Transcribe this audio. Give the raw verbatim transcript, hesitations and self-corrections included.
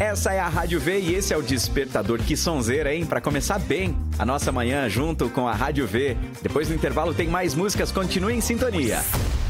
Essa é a Rádio V e esse é o Despertador. Que sonzeira, hein? Pra começar bem a nossa manhã junto com a Rádio V. Depois do intervalo tem mais músicas, continue em sintonia.